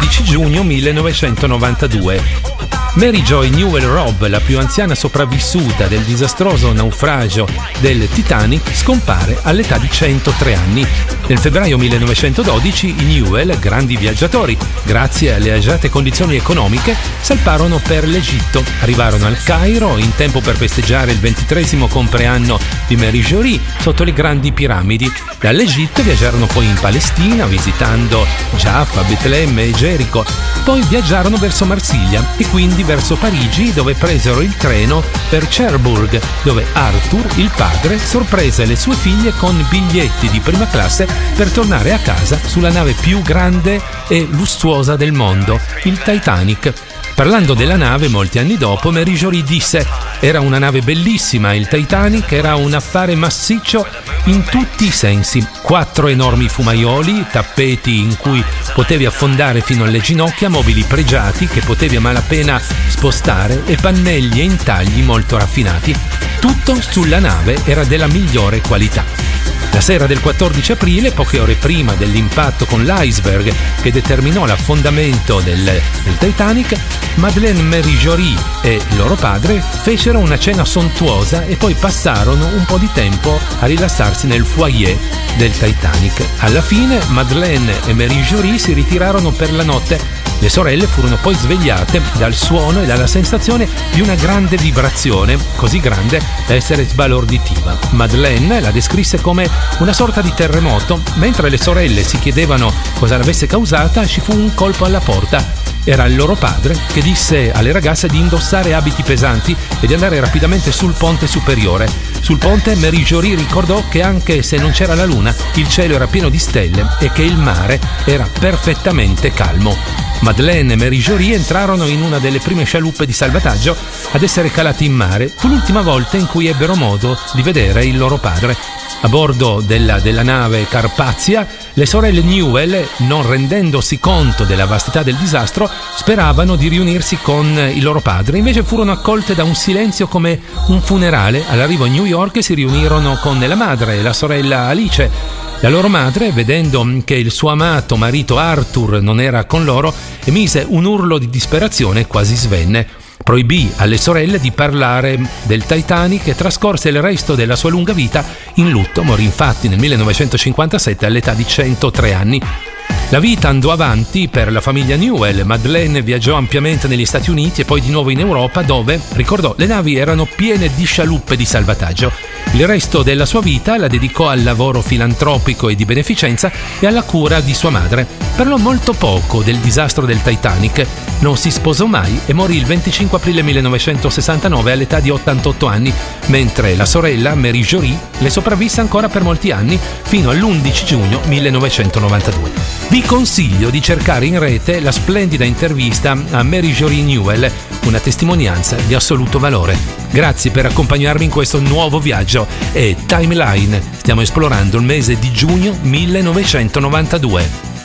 11 giugno 1992. Mary Joy Newell-Robb, la più anziana sopravvissuta del disastroso naufragio del Titanic, scompare all'età di 103 anni. Nel febbraio 1912 i Newell, grandi viaggiatori, grazie alle agiate condizioni economiche, salparono per l'Egitto. Arrivarono al Cairo in tempo per festeggiare il 23° compleanno di Mary Jory sotto le grandi piramidi. Dall'Egitto viaggiarono poi in Palestina, visitando Jaffa, Betlemme e Gerico. Poi viaggiarono verso Marsiglia e quindi verso Parigi, dove presero il treno per Cherbourg, dove Arthur, il padre, sorprese le sue figlie con biglietti di prima classe per tornare a casa sulla nave più grande e lussuosa del mondo, il Titanic. Parlando della nave molti anni dopo, Mary Jory disse: era una nave bellissima, il Titanic era un affare massiccio in tutti i sensi. 4 enormi fumaioli, tappeti in cui potevi affondare fino alle ginocchia, mobili pregiati che potevi a malapena spostare e pannelli e intagli molto raffinati. Tutto sulla nave era della migliore qualità. La sera del 14 aprile, poche ore prima dell'impatto con l'iceberg che determinò l'affondamento del Titanic, Madeleine Mary Jory e il loro padre fecero una cena sontuosa e poi passarono un po' di tempo a rilassarsi nel foyer del Titanic. Alla fine Madeleine e Mary Jory si ritirarono per la notte. Le sorelle furono poi svegliate dal suono e dalla sensazione di una grande vibrazione, così grande da essere sbalorditiva. Madeleine la descrisse come una sorta di terremoto. Mentre le sorelle si chiedevano cosa l'avesse causata, ci fu un colpo alla porta. Era il loro padre che disse alle ragazze di indossare abiti pesanti e di andare rapidamente sul ponte superiore. Sul ponte Mary Jory ricordò che anche se non c'era la luna, il cielo era pieno di stelle e che il mare era perfettamente calmo. Madeleine e Mary Jory entrarono in una delle prime scialuppe di salvataggio ad essere calate in mare. Fu l'ultima volta in cui ebbero modo di vedere il loro padre. A bordo della nave Carpathia, le sorelle Newell, non rendendosi conto della vastità del disastro, speravano di riunirsi con il loro padre. Invece furono accolte da un silenzio come un funerale. All'arrivo a New York si riunirono con la madre e la sorella Alice. La loro madre, vedendo che il suo amato marito Arthur non era con loro, emise un urlo di disperazione e quasi svenne. Proibì alle sorelle di parlare del Titanic e trascorse il resto della sua lunga vita in lutto. Morì infatti nel 1957 all'età di 103 anni. La vita andò avanti per la famiglia Newell. Madeleine viaggiò ampiamente negli Stati Uniti e poi di nuovo in Europa, dove, ricordò, le navi erano piene di scialuppe di salvataggio. Il resto della sua vita la dedicò al lavoro filantropico e di beneficenza e alla cura di sua madre. Parlò molto poco del disastro del Titanic, non si sposò mai e morì il 25 aprile 1969 all'età di 88 anni, mentre la sorella Mary Jory le sopravvisse ancora per molti anni fino all'11 giugno 1992. Vi consiglio di cercare in rete la splendida intervista a Mary Jory Newell, una testimonianza di assoluto valore. Grazie per accompagnarmi in questo nuovo viaggio e Timeline. Stiamo esplorando il mese di giugno 1992.